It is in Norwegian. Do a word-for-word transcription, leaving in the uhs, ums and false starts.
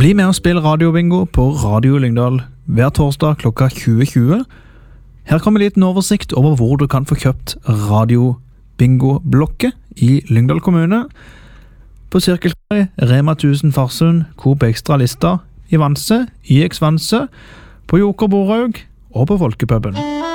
Bli med og spill radiobingo på Radio Lyngdal hver torsdag klokka tjue tjue. Her kommer en liten oversikt over hvor du kan få kjøpt radiobingo-blokket i Lyngdal kommune. På Sirkelskjær, Rema tusen Farsund, Coop Extra Lista, i Vanse, I X Vanse, på Joker Borhaug og på Folkepuben.